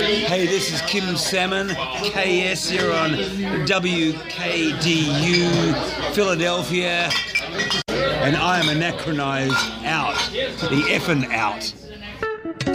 Hey, this is Kim Salmon, KS here on WKDU, Philadelphia, and I am anachronized out, the effing out.